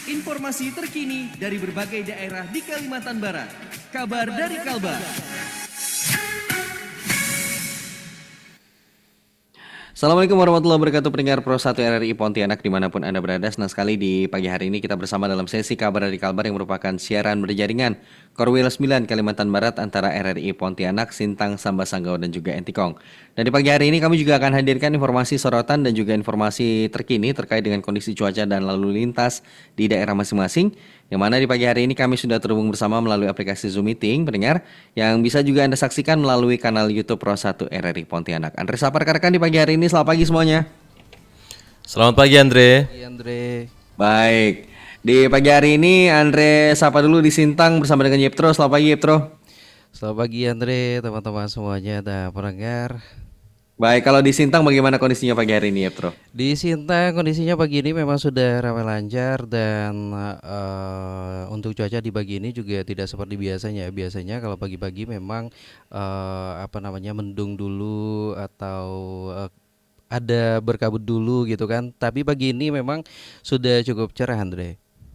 Informasi terkini dari berbagai daerah di Kalimantan Barat. Kabar dari Kalbar. Assalamualaikum warahmatullahi wabarakatuh, pendengar Pro 1 RRI Pontianak dimanapun Anda berada. Senang sekali di pagi hari ini kita bersama dalam sesi kabar dari Kalbar yang merupakan siaran berjaringan Korwil 9 Kalimantan Barat antara RRI Pontianak, Sintang, Sambas Sanggau dan juga Entikong. Dan di pagi hari ini kami juga akan hadirkan informasi sorotan dan juga informasi terkini terkait dengan kondisi cuaca dan lalu lintas di daerah masing-masing. Yang mana di pagi hari ini kami sudah terhubung bersama melalui aplikasi Zoom Meeting, pendengar, yang bisa juga Anda saksikan melalui kanal YouTube Pro 1 RRI Pontianak. Andre sapa rekan-rekan di pagi hari ini, selamat pagi semuanya. Selamat pagi Andre. Baik, di pagi hari ini Andre sapa dulu di Sintang bersama dengan Yeptro. Selamat pagi Yeptro. Selamat pagi Andre, teman-teman semuanya dan pendengar. Baik, kalau di Sintang bagaimana kondisinya pagi hari ini Yeptro? Di Sintang kondisinya pagi ini memang sudah ramai lancar dan untuk cuaca di pagi ini juga tidak seperti biasanya. Biasanya kalau pagi-pagi memang mendung dulu atau ada berkabut dulu gitu kan. Tapi pagi ini memang sudah cukup cerah Andre.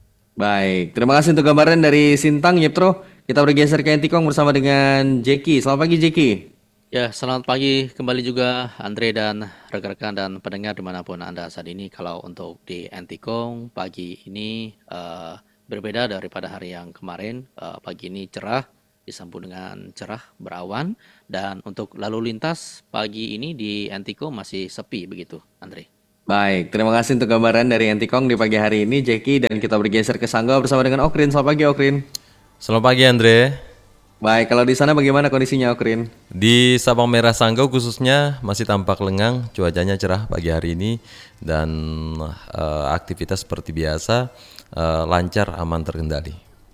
Baik, terima kasih untuk gambaran dari Sintang Yeptro. Kita bergeser ke Entikong bersama dengan Jeki. Selamat pagi Jeki. Ya, selamat pagi kembali juga Andre dan rekan-rekan dan pendengar dimanapun Anda saat ini. Kalau untuk di Entikong pagi ini berbeda daripada hari yang kemarin. Pagi ini cerah, disambut dengan cerah berawan. Dan untuk lalu lintas pagi ini di Entikong masih sepi begitu, Andre. Baik, terima kasih untuk gambaran dari Entikong di pagi hari ini Jeki. Dan kita bergeser ke Sanggau bersama dengan Okrin. Selamat pagi Okrin. Selamat pagi Andre. Baik, kalau di sana bagaimana kondisinya Okrin? Di Sabang Merah Sanggau khususnya masih tampak lengang, cuacanya cerah pagi hari ini dan aktivitas seperti biasa, lancar, aman, terkendali.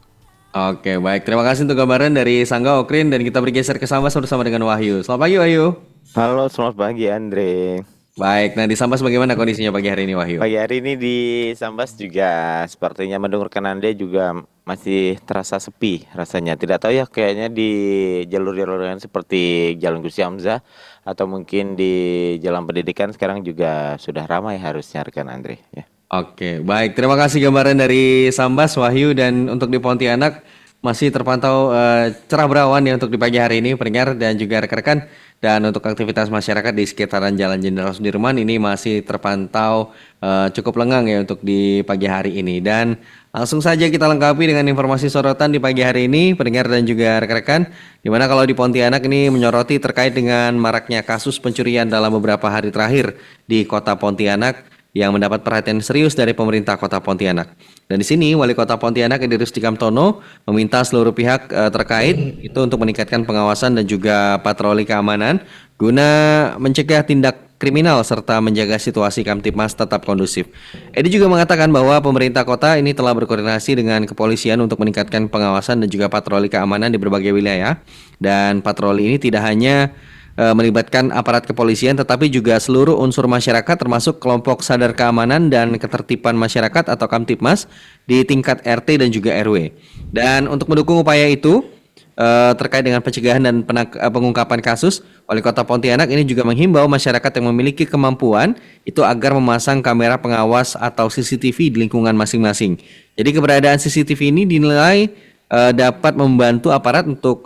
Oke, baik. Terima kasih untuk gambaran dari Sanggau Okrin dan kita bergeser ke Sambas bersama dengan Wahyu. Selamat pagi Wahyu. Halo, selamat pagi Andre. Baik, nah di Sambas bagaimana kondisinya pagi hari ini Wahyu? Pagi hari ini di Sambas juga sepertinya mendengarkan Anda juga masih terasa sepi rasanya. Tidak tahu ya, kayaknya di jalur-jalur lain seperti Jalan Gusti Hamzah atau mungkin di Jalan Pendidikan sekarang juga sudah ramai harusnya rekan Andre ya. Oke, baik. Terima kasih gambaran dari Sambas Wahyu dan untuk di Pontianak masih terpantau cerah berawan ya untuk di pagi hari ini pendengar dan juga rekan-rekan. Dan untuk aktivitas masyarakat di sekitaran Jalan Jenderal Sudirman ini masih terpantau cukup lengang ya untuk di pagi hari ini. Dan langsung saja kita lengkapi dengan informasi sorotan di pagi hari ini, pendengar dan juga rekan-rekan. Dimana kalau di Pontianak ini menyoroti terkait dengan maraknya kasus pencurian dalam beberapa hari terakhir di kota Pontianak yang mendapat perhatian serius dari pemerintah kota Pontianak. Dan di sini Wali Kota Pontianak Edi Rusdi Kamtono meminta seluruh pihak terkait itu untuk meningkatkan pengawasan dan juga patroli keamanan guna mencegah tindak kriminal serta menjaga situasi Kamtibmas tetap kondusif. Edi juga mengatakan bahwa pemerintah kota ini telah berkoordinasi dengan kepolisian untuk meningkatkan pengawasan dan juga patroli keamanan di berbagai wilayah. Dan patroli ini tidak hanya melibatkan aparat kepolisian tetapi juga seluruh unsur masyarakat termasuk kelompok sadar keamanan dan ketertiban masyarakat atau Kamtibmas di tingkat RT dan juga RW. Dan untuk mendukung upaya itu terkait dengan pencegahan dan pengungkapan kasus, Wali Kota Pontianak ini juga menghimbau masyarakat yang memiliki kemampuan itu agar memasang kamera pengawas atau CCTV di lingkungan masing-masing. Jadi keberadaan CCTV ini dinilai dapat membantu aparat untuk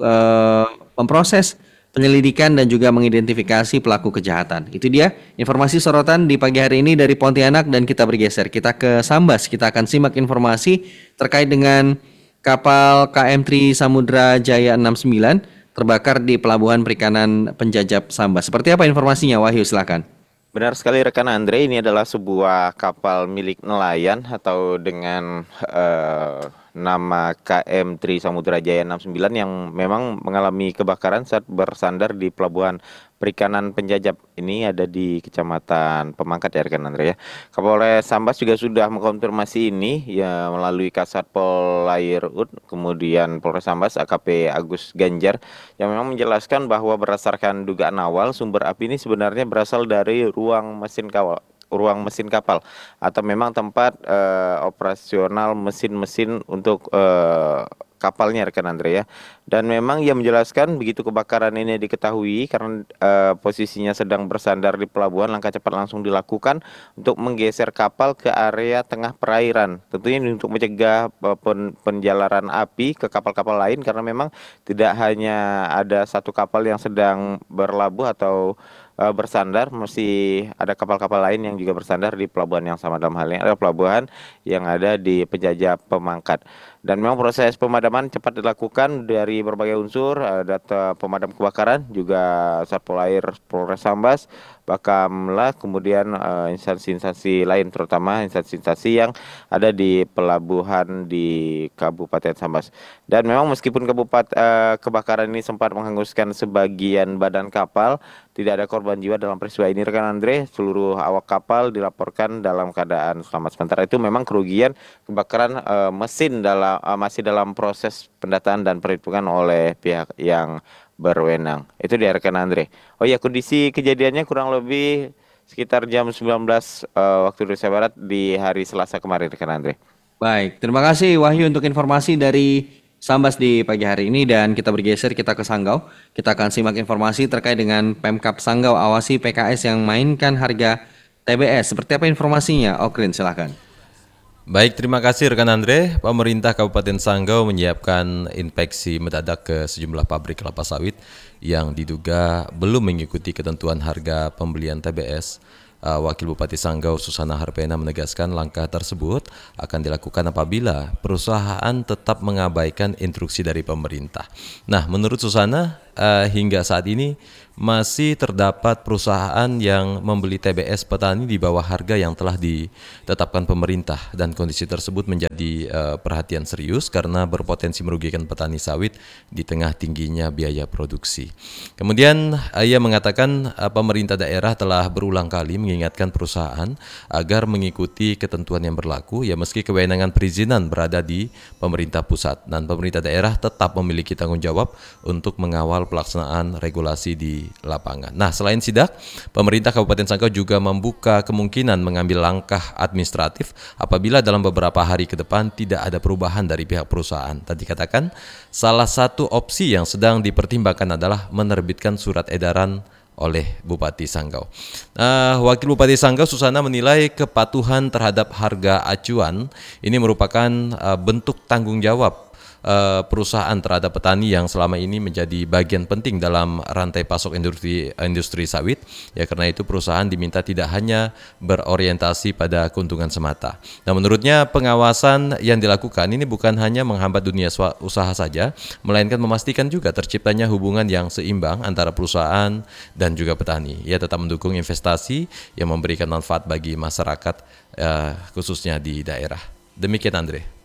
memproses penyelidikan dan juga mengidentifikasi pelaku kejahatan. Itu dia informasi sorotan di pagi hari ini dari Pontianak dan kita bergeser. Kita ke Sambas, kita akan simak informasi terkait dengan kapal KM Tri Samudra Jaya 69 terbakar di Pelabuhan Perikanan Penjajab Sambas. Seperti apa informasinya Wahyu, silakan. Benar sekali rekan Andre, ini adalah sebuah kapal milik nelayan atau dengan nama KM Tri Samudra Jaya 69 yang memang mengalami kebakaran saat bersandar di Pelabuhan Perikanan Penjajab. Ini ada di Kecamatan Pemangkat ya rekan Andre ya. Kapolres Sambas juga sudah mengkonfirmasi ini ya melalui Kasat Pol Lair Ud, kemudian Polres Sambas AKP Agus Ganjar yang memang menjelaskan bahwa berdasarkan dugaan awal sumber api ini sebenarnya berasal dari ruang mesin kapal atau memang tempat operasional mesin-mesin untuk kapalnya rekan Andre ya. Dan memang ia menjelaskan begitu kebakaran ini diketahui karena posisinya sedang bersandar di pelabuhan, langkah cepat langsung dilakukan untuk menggeser kapal ke area tengah perairan. Tentunya ini untuk mencegah penjalaran api ke kapal-kapal lain karena memang tidak hanya ada satu kapal yang sedang berlabuh atau bersandar, masih ada kapal-kapal lain yang juga bersandar di pelabuhan yang sama, dalam hal ini adalah pelabuhan yang ada di Penjajah Pemangkat. Dan memang proses pemadaman cepat dilakukan dari berbagai unsur, data pemadam kebakaran, juga Satpol Air Polres Sambas, Bakamla, kemudian instansi-instansi lain, terutama instansi-instansi yang ada di pelabuhan di Kabupaten Sambas. Dan memang meskipun kebakaran ini sempat menghanguskan sebagian badan kapal, tidak ada korban jiwa dalam peristiwa ini rekan Andre. Seluruh awak kapal dilaporkan dalam keadaan selamat. Sementara itu memang kerugian kebakaran mesin masih dalam proses pendataan dan perhitungan oleh pihak yang berwenang. Itu dia rekan Andre. Oh ya, kondisi kejadiannya kurang lebih sekitar jam 19 waktu Indonesia Barat di hari Selasa kemarin rekan Andre. Baik, terima kasih Wahyu untuk informasi dari Sambas di pagi hari ini, dan kita bergeser kita ke Sanggau. Kita akan simak informasi terkait dengan Pemkab Sanggau awasi PKS yang mainkan harga TBS. Seperti apa informasinya? Okrin, silahkan. Baik, terima kasih rekan Andre. Pemerintah Kabupaten Sanggau menyiapkan inspeksi mendadak ke sejumlah pabrik kelapa sawit yang diduga belum mengikuti ketentuan harga pembelian TBS. Wakil Bupati Sanggau Susana Harpena menegaskan langkah tersebut akan dilakukan apabila perusahaan tetap mengabaikan instruksi dari pemerintah. Nah, menurut Susana, hingga saat ini masih terdapat perusahaan yang membeli TBS petani di bawah harga yang telah ditetapkan pemerintah, dan kondisi tersebut menjadi perhatian serius karena berpotensi merugikan petani sawit di tengah tingginya biaya produksi. Kemudian ia mengatakan pemerintah daerah telah berulang kali mengingatkan perusahaan agar mengikuti ketentuan yang berlaku, ya meski kewenangan perizinan berada di pemerintah pusat, dan pemerintah daerah tetap memiliki tanggung jawab untuk mengawal pelaksanaan regulasi di lapangan. Nah, selain sidak, pemerintah Kabupaten Sanggau juga membuka kemungkinan mengambil langkah administratif apabila dalam beberapa hari ke depan tidak ada perubahan dari pihak perusahaan. Tadi katakan, salah satu opsi yang sedang dipertimbangkan adalah menerbitkan surat edaran oleh Bupati Sanggau. Wakil Bupati Sanggau Susana menilai kepatuhan terhadap harga acuan ini merupakan bentuk tanggung jawab perusahaan terhadap petani yang selama ini menjadi bagian penting dalam rantai pasok industri sawit. Ya, karena itu perusahaan diminta tidak hanya berorientasi pada keuntungan semata. Nah, menurutnya pengawasan yang dilakukan ini bukan hanya menghambat dunia usaha saja, melainkan memastikan juga terciptanya hubungan yang seimbang antara perusahaan dan juga petani. Ia tetap mendukung investasi yang memberikan manfaat bagi masyarakat, khususnya di daerah. Demikian Andre.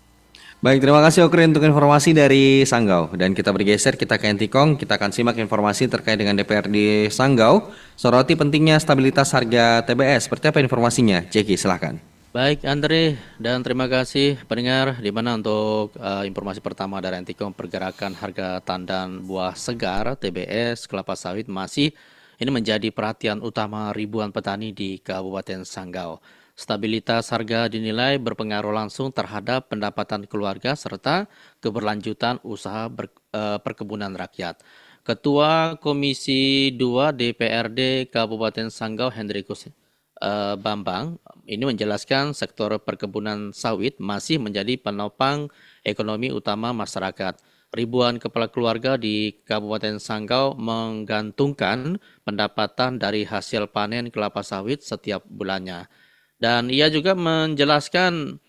Baik, terima kasih Okrin untuk informasi dari Sanggau. Dan kita bergeser, kita ke Entikong. Kita akan simak informasi terkait dengan DPRD Sanggau. Soroti pentingnya stabilitas harga TBS. Seperti apa informasinya? Ceki, silahkan. Baik Andre, dan terima kasih pendengar, di mana untuk informasi pertama dari Entikong, pergerakan harga tandan buah segar TBS kelapa sawit masih ini menjadi perhatian utama ribuan petani di Kabupaten Sanggau. Stabilitas harga dinilai berpengaruh langsung terhadap pendapatan keluarga serta keberlanjutan usaha perkebunan rakyat. Ketua Komisi 2 DPRD Kabupaten Sanggau Hendrikus Bambang ini menjelaskan sektor perkebunan sawit masih menjadi penopang ekonomi utama masyarakat. Ribuan kepala keluarga di Kabupaten Sanggau menggantungkan pendapatan dari hasil panen kelapa sawit setiap bulannya. Dan ia juga menjelaskan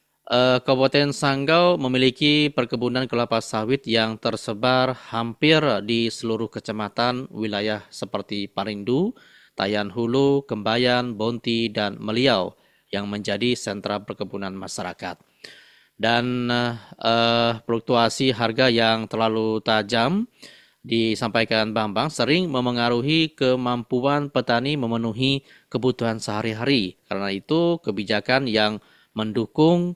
Kabupaten Sanggau memiliki perkebunan kelapa sawit yang tersebar hampir di seluruh kecamatan wilayah seperti Parindu, Tayan Hulu, Kembayan, Bonti, dan Meliau yang menjadi sentra perkebunan masyarakat. Dan fluktuasi harga yang terlalu tajam disampaikan Bambang sering memengaruhi kemampuan petani memenuhi kebutuhan sehari-hari. Karena itu kebijakan yang mendukung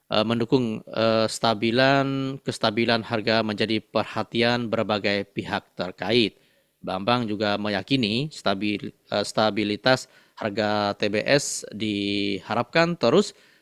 kestabilan harga menjadi perhatian berbagai pihak terkait. Bambang juga meyakini stabilitas harga TBS diharapkan terus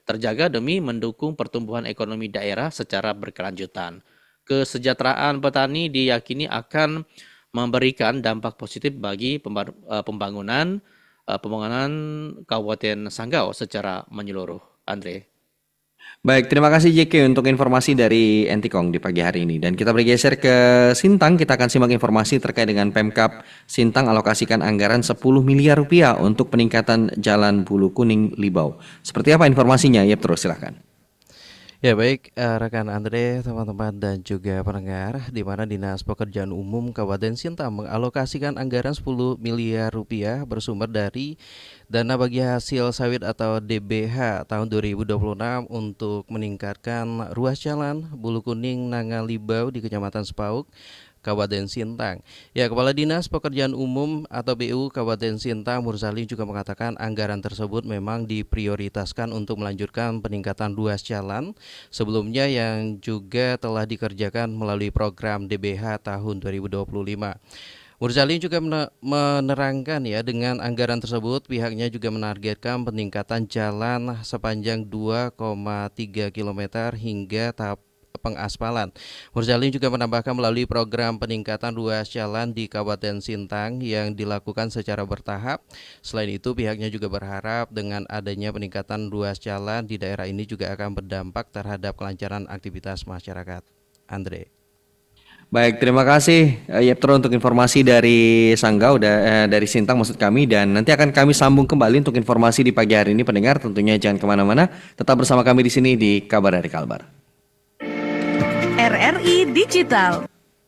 terjaga demi mendukung pertumbuhan ekonomi daerah secara berkelanjutan. Kesejahteraan petani diyakini akan memberikan dampak positif bagi pembangunan Kabupaten Sanggau secara menyeluruh. Andre. Baik, terima kasih JK untuk informasi dari Entikong di pagi hari ini. Dan kita bergeser ke Sintang, kita akan simak informasi terkait dengan Pemkab Sintang alokasikan anggaran 10 miliar rupiah untuk peningkatan Jalan Bulu Kuning Libau. Seperti apa informasinya? Yep, terus silahkan. Ya baik, rekan Andre, teman-teman dan juga pendengar, di mana Dinas Pekerjaan Umum Kabupaten Sintang mengalokasikan anggaran 10 miliar rupiah bersumber dari dana bagi hasil sawit atau DBH tahun 2026 untuk meningkatkan ruas jalan Bulu Kuning Nangalibau di Kecamatan Sepauk, Kabupaten Sintang. Ya, Kepala Dinas Pekerjaan Umum atau BU Kabupaten Sintang Mursalin juga mengatakan anggaran tersebut memang diprioritaskan untuk melanjutkan peningkatan ruas jalan sebelumnya yang juga telah dikerjakan melalui program DBH tahun 2025. Mursalin juga menerangkan ya, dengan anggaran tersebut pihaknya juga menargetkan peningkatan jalan sepanjang 2,3 km hingga tahap pengaspalan. Mursalin juga menambahkan melalui program peningkatan ruas jalan di Kabupaten Sintang yang dilakukan secara bertahap. Selain itu pihaknya juga berharap dengan adanya peningkatan ruas jalan di daerah ini juga akan berdampak terhadap kelancaran aktivitas masyarakat. Andre. Baik, terima kasih Yeptro untuk informasi dari Sanggau, dari Sintang maksud kami. Dan nanti akan kami sambung kembali untuk informasi di pagi hari ini. Pendengar tentunya jangan kemana-mana, tetap bersama kami di sini di Kabar dari Kalbar. RRI Digital.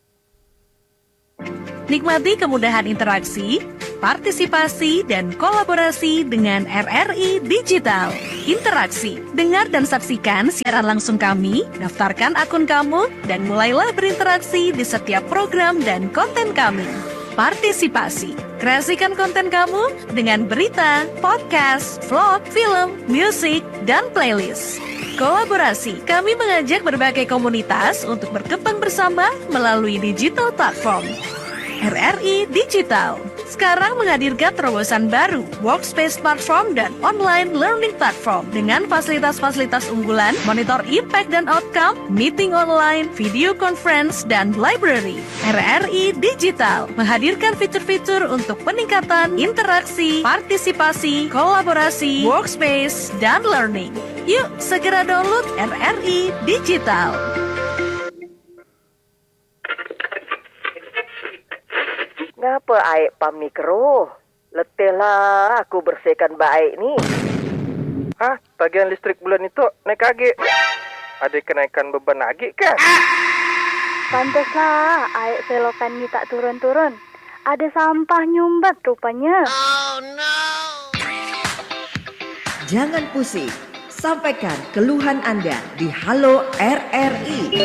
Nikmati kemudahan interaksi, partisipasi, dan kolaborasi dengan RRI Digital. Interaksi, dengar dan saksikan siaran langsung kami, daftarkan akun kamu, dan mulailah berinteraksi di setiap program dan konten kami. Partisipasi, kreasikan konten kamu dengan berita, podcast, vlog, film, musik, dan playlist. Kolaborasi, kami mengajak berbagai komunitas untuk berkembang bersama melalui digital platform. RRI Digital sekarang menghadirkan terobosan baru, workspace platform dan online learning platform dengan fasilitas-fasilitas unggulan, monitor impact dan outcome, meeting online, video conference, dan library. RRI Digital menghadirkan fitur-fitur untuk peningkatan interaksi, partisipasi, kolaborasi, workspace, dan learning. Yuk segera download RRI Digital. Ngapa aik pami keruh? Letih lah aku bersihkan baik ni. Hah? Tagihan listrik bulan itu naik lagi. Ada kenaikan beban lagi kan? Pantaslah aik selokan ni tak turun-turun. Ada sampah nyumbat rupanya. Oh no! Jangan pusing. Sampaikan keluhan Anda di Halo RRI.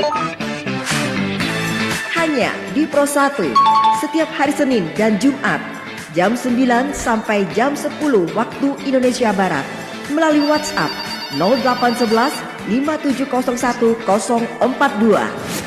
Hanya di Pro 1 setiap hari Senin dan Jumat jam 9 sampai jam 10 waktu Indonesia Barat melalui WhatsApp 0811 5701 042.